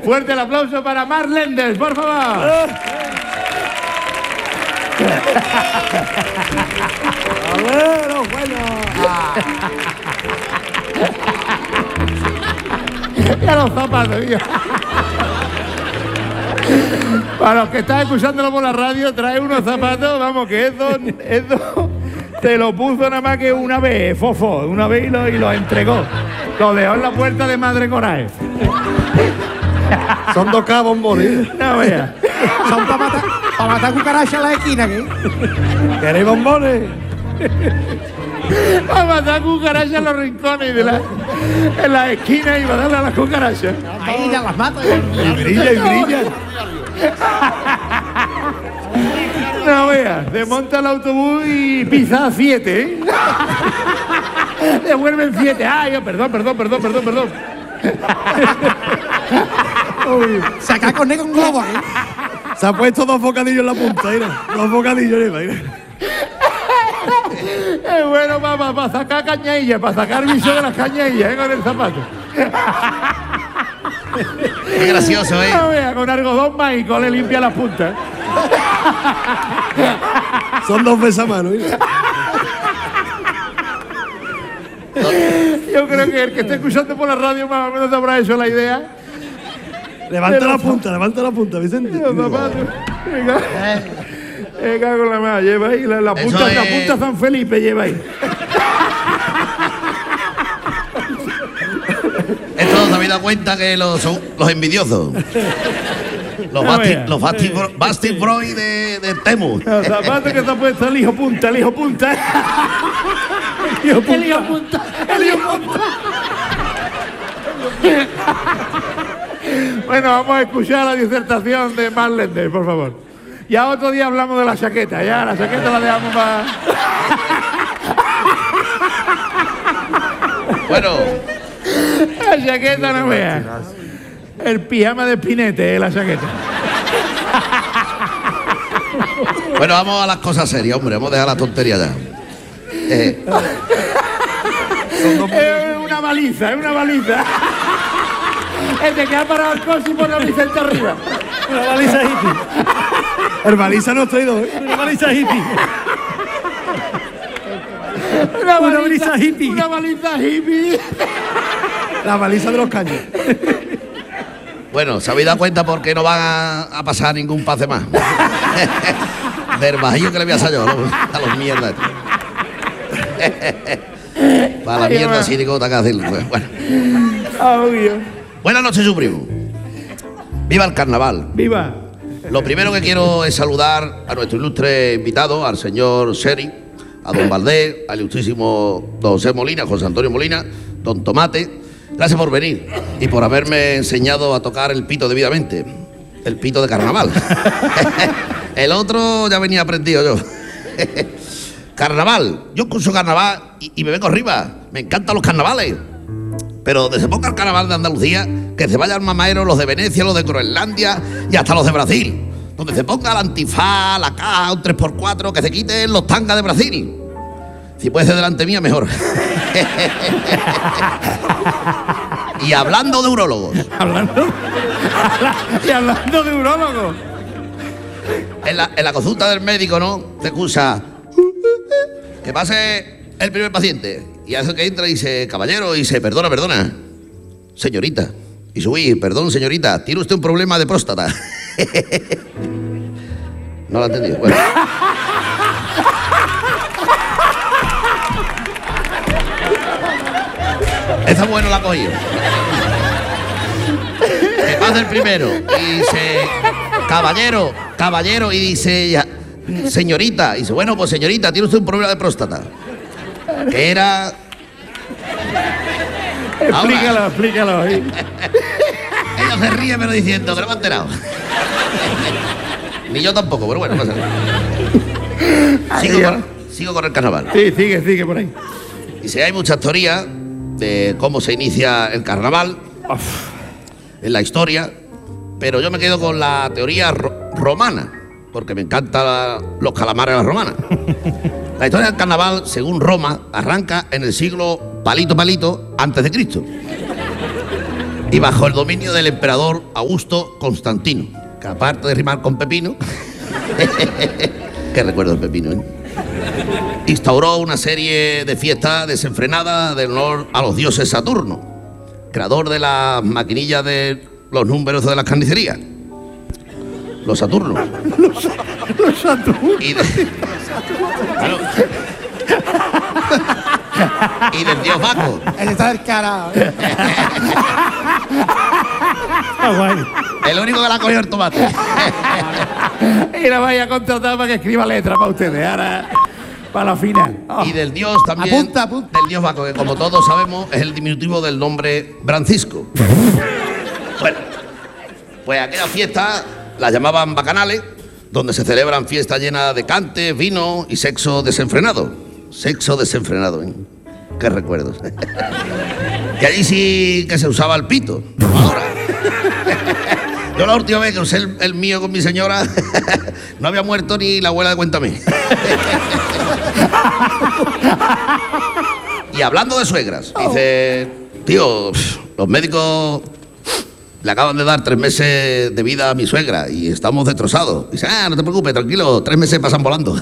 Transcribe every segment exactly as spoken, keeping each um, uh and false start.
Fuerte el aplauso para Marc Lenders, por favor. ¡Alero, bueno! Ya los zapatos, tío. Para los que están escuchándolo por la radio, trae unos zapatos, vamos, que eso, eso te lo puso nada más que una vez, fofo, una vez y lo, y lo entregó. Lo dejó en la puerta de Madre Coraje. Son dos cabos morir. No veas. Son para matar, para matar cucarachas en la esquina, ¿qué? ¿Queréis bombones? Para matar cucarachas en los rincones de la, en la esquina y va a darle a las cucarachas. Ahí ya las mato. Y brilla y brilla. No veas, desmonta el autobús y pisa a siete, ¿eh? Devuelven siete. Ay, oh, perdón, perdón, perdón, perdón, perdón. Saca con negro un globo, ¿eh? Se ha puesto dos bocadillos en la punta, mira. Dos bocadillos, mira. Es bueno para pa, pa sacar cañailla, para sacar viso de las cañaillas, ¿eh? Con el zapato. Qué gracioso, ¿eh? No veas, con algodón mágico le limpia las puntas. Son dos besamanos, mira. Yo creo que el que esté escuchando por la radio más o menos te habrá hecho la idea. Levanta la punta, levanta la punta, Vicente. Los zapatos. Venga. Venga con la mano, lleva ahí la, la punta, es... la punta San Felipe, lleva ahí. Esto se habéis dado cuenta que los, son los envidiosos. Los No Basti, veas. los Basti, Bro- Basti Boy de, de Temu. Los zapatos que se ha puesto el hijo punta, el hijo punta. El hijo punta. El hijo punta. El hijo punta. Bueno, vamos a escuchar la disertación de Marc Lenders, por favor. Ya otro día hablamos de la chaqueta, ya la chaqueta la dejamos para... Bueno, La chaqueta no veas. El pijama de Spinete, la chaqueta. bueno, vamos a las cosas serias, hombre. Vamos a dejar la tontería ya. Eh, Es una baliza, es una baliza. Es de que ha parado el coche y pone a Vicente arriba. Una baliza hippie. El baliza no ha traído, ¿eh? Una baliza hippie. Una Una baliza hippie. Una baliza hippie. La baliza de los caños. bueno, ¿se habéis dado cuenta por qué no van a, a pasar ningún pase más? Del bajillo que le voy a hacer yo, ¿no? A los mierdas. Para la Ay, mierda mamá. cínicota que decirlo. Bueno. Obvio. Buenas noches, su primo. Viva el carnaval. Viva. Lo primero que quiero es saludar a nuestro ilustre invitado, al señor Seri, a don Valdés, al ilustrísimo don José Molina, José Antonio Molina, don Tomate. Gracias por venir y por haberme enseñado a tocar el pito debidamente. El pito de carnaval. El otro ya venía aprendido yo. Carnaval. Yo escucho carnaval y, y me vengo arriba. Me encantan los carnavales. Pero donde se ponga el carnaval de Andalucía, que se vayan mamaeros los de Venecia, los de Groenlandia y hasta los de Brasil. Donde se ponga la antifaz, la caja, un tres por cuatro, que se quiten los tangas de Brasil. Si puede ser delante mía, mejor. Y hablando de urólogos, Hablando. Y hablando de urólogos. en la, en la consulta del médico, ¿no? Te excusa. Que pase el primer paciente. Y hace que entra y dice, caballero, y dice, perdona, perdona. Señorita. Y subí, perdón, señorita, tiene usted un problema de próstata. No lo ha entendido. Bueno. Esa bueno la ha cogido. Que pasa el primero. Y dice, caballero, caballero. Y dice ella, señorita. Y dice, bueno, pues señorita, tiene usted un problema de próstata. Que era... Explícalo, Ahora. explícalo. ¿eh? Ella se ríe pero diciendo que no me ha enterado. Ni yo tampoco, pero bueno, pasa nada. Sigo con, sigo con el carnaval. Sí, sigue, sigue por ahí. Y si hay muchas teorías de cómo se inicia el carnaval en la historia, pero yo me quedo con la teoría ro- romana, porque me encantan la- los calamares a la romana. La historia del carnaval, según Roma, arranca en el siglo palito palito antes de Cristo. y bajo el dominio del emperador Augusto Constantino, que aparte de rimar con pepino, que recuerdo el pepino, ¿eh? instauró una serie de fiestas desenfrenadas de honor a los dioses Saturno, creador de las maquinillas de los números de las carnicerías. Los Saturnos. Los, los Saturnos. Y, de, bueno, y del dios Baco. Él está del cara. Ah, guay. El único que la cogió el tomate. Y la vaya a contratar para que escriba letras para ustedes. Ahora, para la final. Oh. Y del dios también. Apunta, apunta. Del dios Baco, que como todos sabemos es el diminutivo del nombre Francisco. Bueno, pues aquella fiesta la llamaban bacanales, donde se celebran fiestas llenas de cantes, vino y sexo desenfrenado. Sexo desenfrenado, ¿eh? Qué recuerdos. Que allí sí que se usaba el pito. Ahora. Yo la última vez que usé el, el mío con mi señora, no había muerto ni la abuela de Cuéntame. Y hablando de suegras, dice, tío, los médicos le acaban de dar tres meses de vida a mi suegra y estamos destrozados. Dice, ah, no te preocupes, tranquilo, tres meses pasan volando.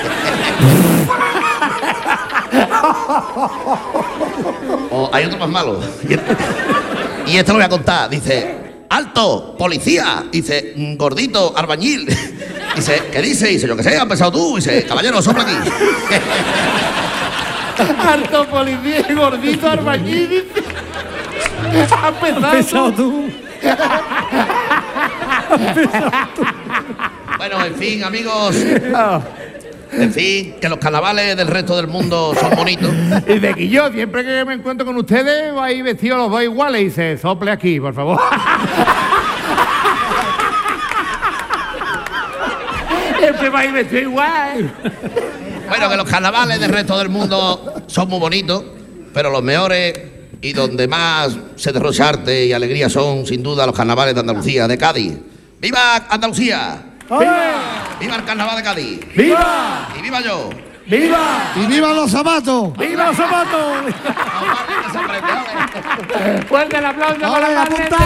O hay otro más malo. Y esto lo voy a contar. Dice, alto, policía. Dice, gordito, albañil. Dice, ¿qué dice? Dice, yo qué sé, has pensado tú. Dice, caballero, sopla aquí. Alto, policía, gordito, albañil. Dice, has pensado tú. Bueno, en fin, amigos. En fin, que los carnavales del resto del mundo son bonitos. Y de que yo, siempre que me encuentro con ustedes, vais vestidos los dos iguales y se sople aquí, por favor. Siempre vais vestidos igual. Bueno, que los carnavales del resto del mundo son muy bonitos, pero los mejores y donde más se derrocha arte y alegría son, sin duda, los carnavales de Andalucía, de Cádiz. ¡Viva Andalucía! ¡Viva! ¡Viva el carnaval de Cádiz! ¡Viva! ¡Y viva yo! ¡Viva! ¡Y viva los zapatos! ¡Viva los zapatos! ¡Fuerte el aplauso para ¡Ahora los a apuntar!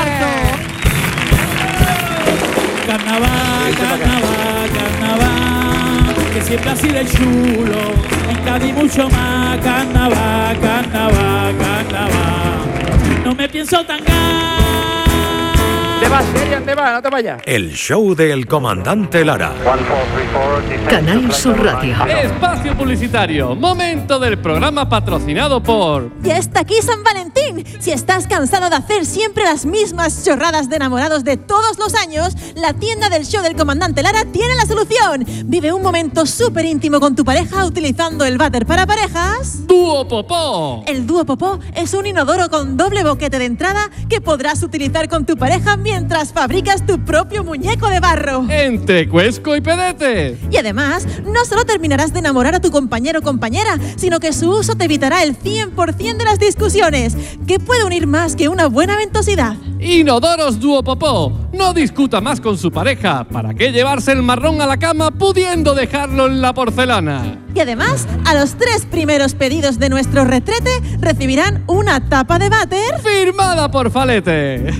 Carnaval, carnaval, carnaval, que siempre ha sido el chulo, en Cádiz mucho más. Carnaval, carnaval, carnaval, no me pienso tangar. ¿Te vas, Serian? ¿Te vas? No te vayas. El show del comandante Lara. Canal Sur Radio. Espacio publicitario, momento del programa patrocinado por... Ya está aquí San Valentín. Si estás cansado de hacer siempre las mismas chorradas de enamorados de todos los años, la tienda del show del comandante Lara tiene la solución. Vive un momento súper íntimo con tu pareja utilizando el váter para parejas Dúo Popó. El Dúo Popó es un inodoro con doble boquete de entrada que podrás utilizar con tu pareja mientras fabricas tu propio muñeco de barro. Entre Cuesco y Pedete. Y además, no solo terminarás de enamorar a tu compañero o compañera, sino que su uso te evitará el cien por ciento de las discusiones. ¿Qué puede unir más que una buena ventosidad? Inodoros Dúo Popó. No discuta más con su pareja. ¿Para qué llevarse el marrón a la cama pudiendo dejarlo en la porcelana? Y además, a los tres primeros pedidos de nuestro retrete recibirán una tapa de váter firmada por Falete.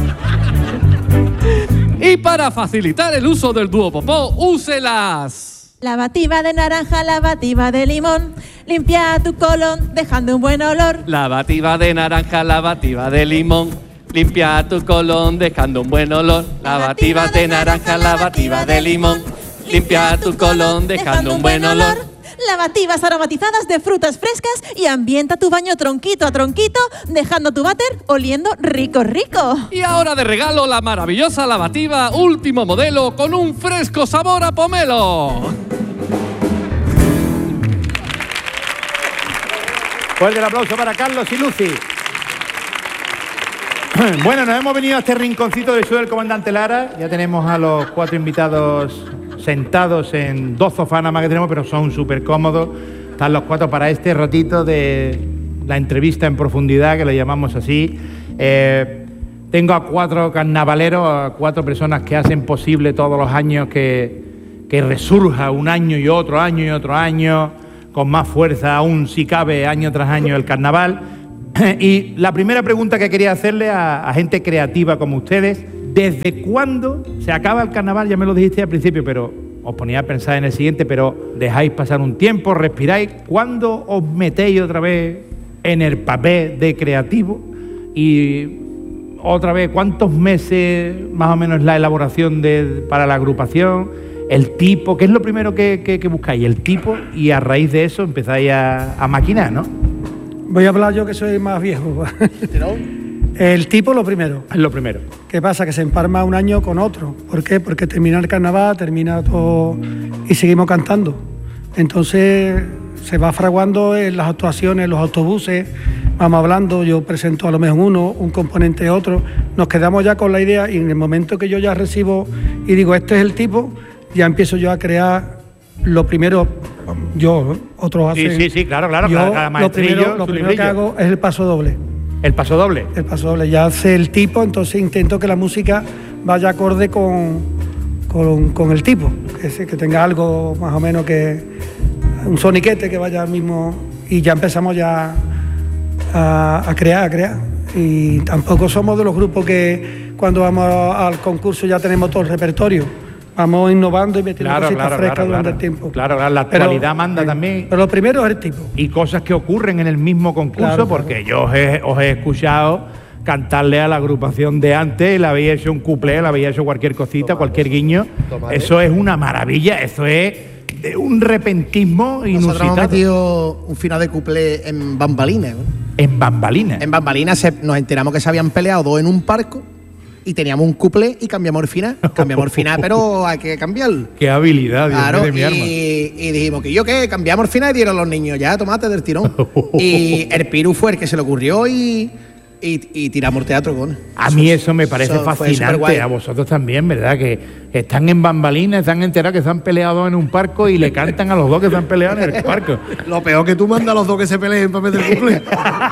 Y para facilitar el uso del Dúo Popó, úselas. Lavativa de naranja, lavativa de limón. Limpia tu colon dejando un buen olor. Lavativa de naranja, lavativa de limón. Limpia tu colon dejando un buen olor. Lavativa de naranja, lavativa de limón. Limpia tu colon dejando un buen olor. Lavativas aromatizadas de frutas frescas y ambienta tu baño tronquito a tronquito, dejando tu váter oliendo rico, rico. Y ahora de regalo la maravillosa lavativa último modelo con un fresco sabor a pomelo. Fuerte el aplauso para Carlos y Lucy. Bueno, nos hemos venido a este rinconcito del show del comandante Lara. Ya tenemos a los cuatro invitados sentados en dos sofás nada más que tenemos, pero son súper cómodos. Están los cuatro para este ratito de la entrevista en profundidad, que lo llamamos así. Eh, tengo a cuatro carnavaleros, a cuatro personas que hacen posible todos los años que, que resurja un año y otro año y otro año, con más fuerza aún si cabe año tras año el carnaval. Y la primera pregunta que quería hacerle a, a gente creativa como ustedes, ¿desde cuándo se acaba el carnaval? Ya me lo dijiste al principio, pero os ponía a pensar en el siguiente, pero dejáis pasar un tiempo, respiráis. ¿Cuándo os metéis otra vez en el papel de creativo? Y otra vez, ¿cuántos meses más o menos la elaboración de, para la agrupación? El tipo, ¿qué es lo primero que, que, que buscáis? El tipo, y a raíz de eso empezáis a, a maquinar, ¿no? Voy a hablar yo que soy más viejo. El tipo lo primero. Es lo primero. ¿Qué pasa? Que se empalma un año con otro. ¿Por qué? Porque termina el carnaval, termina todo y seguimos cantando. Entonces se va fraguando en las actuaciones, los autobuses, vamos hablando, yo presento a lo mejor uno, un componente otro, nos quedamos ya con la idea y en el momento que yo ya recibo y digo, este es el tipo, ya empiezo yo a crear lo primero, yo, otros hacen... Sí, sí, sí, claro, claro. Yo cada lo primero, lo primero que hago es el paso doble. ¿El paso doble? El paso doble, ya hace el tipo, entonces intento que la música vaya acorde con, con, con el tipo, que, que tenga algo más o menos que... un soniquete que vaya al mismo... y ya empezamos ya a, a crear, a crear. Y tampoco somos de los grupos que cuando vamos al concurso ya tenemos todo el repertorio. Vamos innovando y metiendo claro, cositas claro, frescas claro, durante claro. el tiempo. Claro, claro, la actualidad pero, manda sí, también. Pero lo primero es el tipo. Y cosas que ocurren en el mismo concurso, claro, porque claro. yo os he, os he escuchado cantarle a la agrupación de antes, le habéis hecho un cuplé, le habéis hecho cualquier cosita, Tomate. cualquier guiño. Tomate. Eso es una maravilla, eso es de un repentismo inusitado. Nosotros hemos metido un final de cuplé en bambalinas. ¿no? ¿En bambalinas? En bambalinas se, nos enteramos que se habían peleado dos en un parco y teníamos un cuplé y cambiamos el final. Cambiamos el final, pero hay que cambiarlo. Qué habilidad, Dios claro, mío de mi y, arma. Y dijimos que yo qué, cambiamos el final y dieron los niños ya, tomate del tirón. Y el Piru fue el que se le ocurrió y... Y, y tiramos el teatro con. A mí eso me parece eso fascinante, a vosotros también, ¿verdad? Que están en bambalinas, están enterados que se han peleado en un parco y le cantan a los dos que se han peleado en el parco. Lo peor que tú mandas a los dos que se peleen para meter el cumple.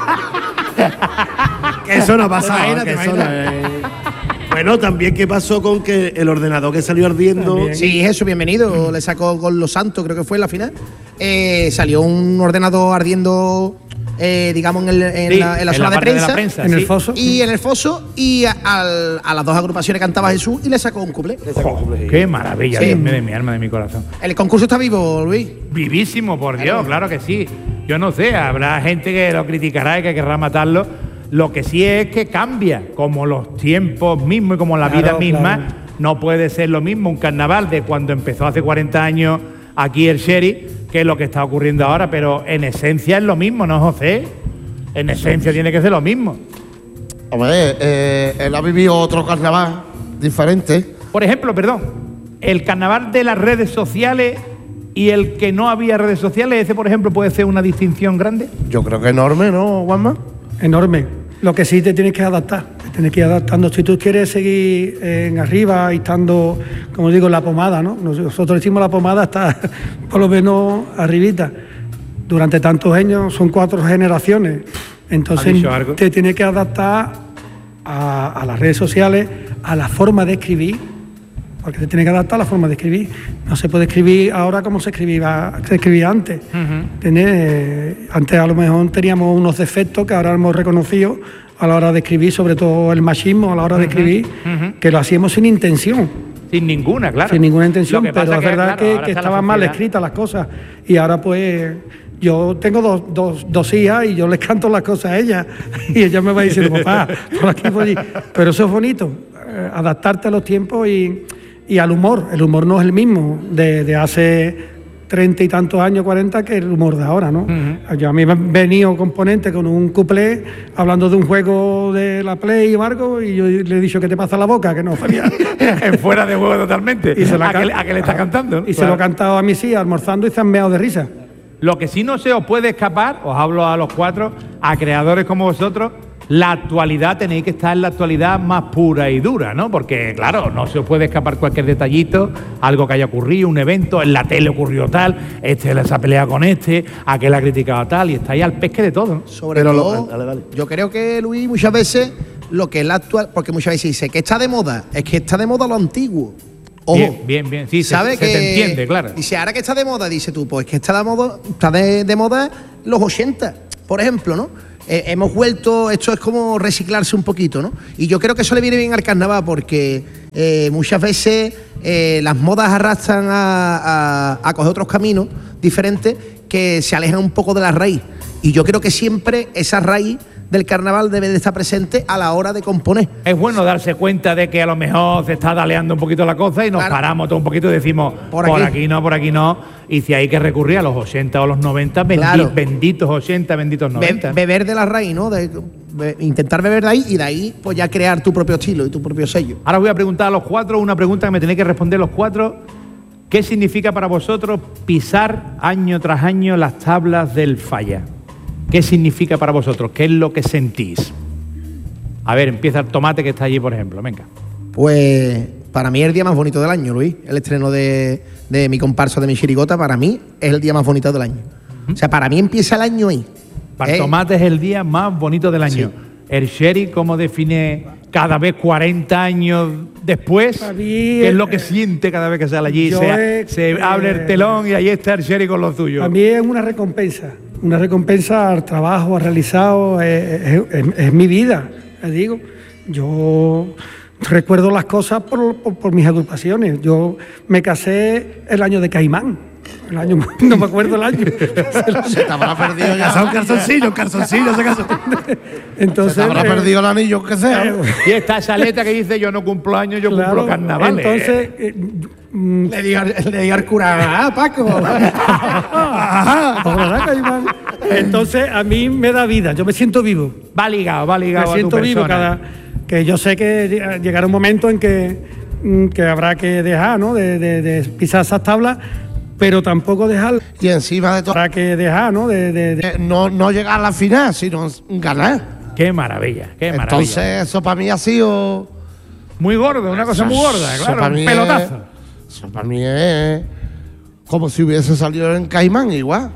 Que eso no ha pasado. Que eso no es... Bueno, también qué pasó con que el ordenador que salió ardiendo. También. Sí, Jesús, bienvenido. Le sacó con Los Santos, creo que fue en la final. Eh, salió un ordenador ardiendo. Eh, digamos en, el, en, sí, la, en la en zona la de, prensa, de la prensa, en sí. el foso y en el foso y a, a, a las dos agrupaciones cantaba Jesús y le sacó un cuplé. Oh, qué maravilla, sí. Dios mío de mi alma, de mi corazón. El concurso está vivo, Luis. Vivísimo, por Dios, claro, claro que sí. Yo no sé, habrá gente que lo criticará y que querrá matarlo. Lo que sí es que cambia, como los tiempos mismos y como la claro, vida misma, claro. No puede ser lo mismo un carnaval de cuando empezó hace cuarenta años aquí el Sheriff, que es lo que está ocurriendo ahora, pero en esencia es lo mismo, ¿no, José? En esencia tiene que ser lo mismo. Hombre, eh, él ha vivido otro carnaval diferente. Por ejemplo, perdón, el carnaval de las redes sociales y el que no había redes sociales, ese, por ejemplo, puede ser una distinción grande. Yo creo que enorme, ¿no, Juanma? Enorme. Lo que sí te tienes que adaptar. Tienes que ir adaptando. Si tú quieres seguir en arriba y estando, como digo, la pomada, ¿no? Nosotros hicimos la pomada hasta por lo menos arribita. Durante tantos años, son cuatro generaciones. Entonces te tienes que adaptar a, a las redes sociales, a la forma de escribir, porque te tienes que adaptar a la forma de escribir. No se puede escribir ahora como se escribía, se escribía antes. Uh-huh. eh, antes a lo mejor teníamos unos defectos que ahora hemos reconocido a la hora de escribir, sobre todo el machismo a la hora uh-huh. de escribir, uh-huh. que lo hacíamos sin intención. Sin ninguna, claro. Sin ninguna intención, pero es verdad que, claro, que, que estaban mal escritas las cosas. Y ahora pues yo tengo dos, dos, dos hijas y yo les canto las cosas a ellas. Y ella me va diciendo, papá, por aquí, por allí. Pero eso es bonito, eh, adaptarte a los tiempos y, y al humor. El humor no es el mismo de, de hace treinta y tantos años, cuarenta, que el humor de ahora, ¿no? Uh-huh. Yo a mí me han venido componentes con un cuplé hablando de un juego de la Play o algo y yo le he dicho que te pasa la boca, que no salía. Fuera de juego totalmente. Y se lo ¿A, can... que, ¿A que le está cantando? Y claro. Se lo he cantado a mis hijas almorzando y se han meado de risa. Lo que sí no se os puede escapar, os hablo a los cuatro, a creadores como vosotros, la actualidad, tenéis que estar en la actualidad más pura y dura, ¿no? Porque, claro, no se os puede escapar cualquier detallito, algo que haya ocurrido, un evento, en la tele ocurrió tal, este se ha peleado con este, aquel ha criticado tal, y estáis al pesque de todo, ¿no? Sobre Pero todo, lo, dale, dale. Yo creo que, Luis, muchas veces lo que es la actual, porque muchas veces dice que está de moda, es que está de moda lo antiguo. Ojo, bien, bien, bien, sí, se, se te entiende, claro. Dice, ahora que está de moda, dice tú, pues que está de moda, está de, de moda los ochenta, por ejemplo, ¿no? eh, hemos vuelto, esto es como reciclarse un poquito, ¿no? Y yo creo que eso le viene bien al carnaval porque eh, muchas veces eh, las modas arrastran a, a, a coger otros caminos diferentes que se alejan un poco de la raíz. Y yo creo que siempre esa raíz del carnaval debe de estar presente a la hora de componer. Es bueno darse cuenta de que a lo mejor se está daleando un poquito la cosa y nos claro. paramos todo un poquito y decimos, por aquí. por aquí no, por aquí no. Y si hay que recurrir a los ochenta o los noventa, bendi claro. benditos ochenta, benditos noventa. Be beber de la raíz, ¿no? De, be intentar beber de ahí y de ahí pues ya crear tu propio estilo y tu propio sello. Ahora voy a preguntar a los cuatro una pregunta que me tenéis que responder los cuatro. ¿Qué significa para vosotros pisar año tras año las tablas del Falla? ¿Qué significa para vosotros? ¿Qué es lo que sentís? A ver, empieza el Tomate que está allí, por ejemplo. Venga. Pues para mí es el día más bonito del año, Luis. El estreno de, de mi comparsa de mi chirigota, para mí es el día más bonito del año. Uh-huh. O sea, para mí empieza el año ahí. Para el ¿Eh? Tomate es el día más bonito del año. Sí. El Sherry, ¿cómo define cada vez cuarenta años después? ¿Qué es lo que siente cada vez que sale allí? Se, he, se eh, abre el telón y ahí está el Sherry con lo suyo. A mí es una recompensa. Una recompensa al trabajo realizado, es, es, es, es mi vida, les digo. Yo recuerdo las cosas por, por, por mis agrupaciones. Yo me casé el año de Caimán. El año, no me acuerdo el año. Se te habrá perdido ya. Un calzoncillo, un calzoncillo, se casó. Entonces, se te habrá eh, perdido el anillo que sea. Eh, y esta saleta que dice yo no cumplo años, yo claro, cumplo carnavales. Entonces, eh, mm, le diga le diga al cura, ah, Paco. Entonces, a mí me da vida, yo me siento vivo. Va ligado, va ligado. Me siento vivo cada. Que yo sé que llegará un momento en que, que habrá que dejar, ¿no? De, de, de pisar esas tablas. Pero tampoco dejar. Y encima de todo. Para que dejar, ¿no? De, de, de... No, no llegar a la final, sino ganar. Qué maravilla, qué maravilla. Entonces, eso para mí ha sido. Muy gordo, una cosa muy gorda, claro. Un pelotazo. Es, eso para mí es. Como si hubiese salido en Caimán, igual.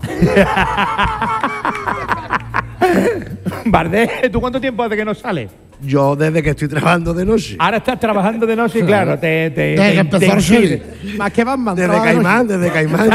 Bardé, ¿tú cuánto tiempo hace que no sales? Yo desde que estoy trabajando de noche. Ahora estás trabajando de noche y claro, te... te desde que empezó el Sherry. Más que Batman. Desde Caimán, desde Caimán.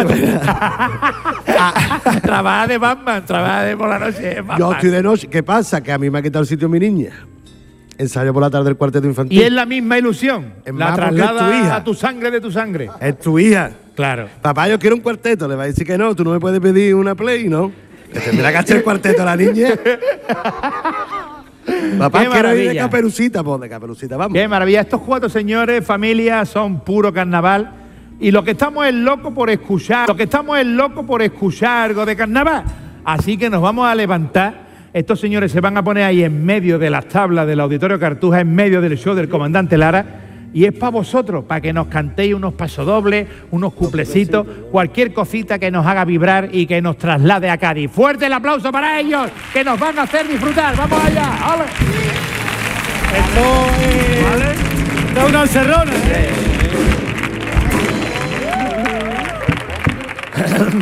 Trabaja de Batman, trabaja de por la noche. Batman. Yo estoy de noche. ¿Qué pasa? Que a mí me ha quitado el sitio mi niña. Ensayo por la tarde el cuarteto infantil. Y es la misma ilusión. Es la traslada tu hija. A tu sangre de tu sangre. Es tu hija. Claro. Papá, yo quiero un cuarteto. Le va a decir que no, tú no me puedes pedir una play, ¿no? Que tendrá que hacer el cuarteto a la niña. Papá, quiero ir de Caperucita, pues de Caperucita, vamos. Qué maravilla. Estos cuatro señores, familia, son puro carnaval. Y lo que estamos es loco por escuchar, lo que estamos es loco por escuchar algo de carnaval. Así que nos vamos a levantar. Estos señores se van a poner ahí en medio de las tablas del Auditorio Cartuja, en medio del show del comandante Lara. Y es para vosotros, para que nos cantéis unos pasodobles, unos cuplecitos, cualquier cosita que nos haga vibrar y que nos traslade a Cádiz. Fuerte el aplauso para ellos, que nos van a hacer disfrutar. ¡Vamos allá! ¡Vale! Esto es... ¿Vale? Esto es una encerrona.